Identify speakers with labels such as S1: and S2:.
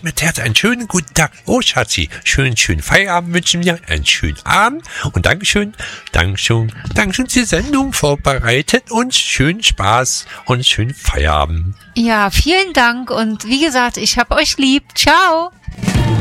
S1: mit Herz einen schönen guten Tag. Oh, Schatzi, schönen Feierabend wünschen wir, einen schönen Abend und Dankeschön, die Sendung vorbereitet und schönen Spaß und schönen Feierabend.
S2: Ja, vielen Dank und wie gesagt, ich hab euch lieb. Ciao.